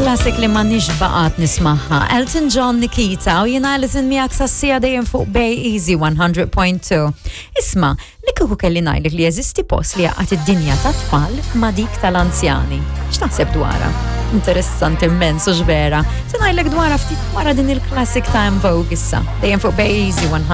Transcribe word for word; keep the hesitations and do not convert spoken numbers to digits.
Classic li m'għandniex baqgħet nismaħħa. Elton John Nikita u jien Alison miegħek sassija dejjem fuq Bay Easy one hundred point two. Isma', li kieku kelli ngħidlek li jeżisti post li jaqgħad id-dinja tat-tfal ma' dik tal-anzjani. X'taħseb dwarha? Interessanti immens u ġvera. Se ngħidlek dwarha ftit wara din il-classic ta' En Vogue issa. Dejjem fuq Bay Easy one hundred